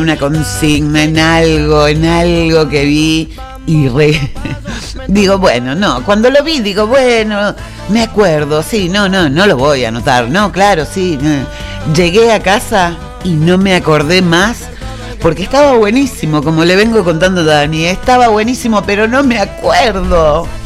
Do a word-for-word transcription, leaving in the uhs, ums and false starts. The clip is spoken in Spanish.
una consigna en algo, en algo que vi y re... digo, bueno, no, cuando lo vi digo, bueno, me acuerdo, sí, no, no, no lo voy a anotar, no, claro, sí. No. Llegué a casa y no me acordé más porque estaba buenísimo, como le vengo contando a Dani, estaba buenísimo, pero no me acuerdo.